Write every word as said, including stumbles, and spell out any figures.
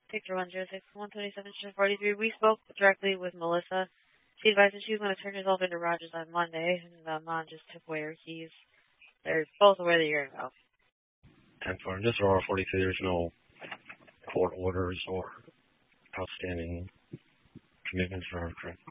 Victor one zero six one twenty-seven forty-three. We spoke directly with Melissa. She advised that she was going to turn herself into Rogers on Monday, and uh, Mom just took away her keys. They're both aware that you're going to go. ten four. Just R forty-two, there's no court orders or outstanding commitments for her.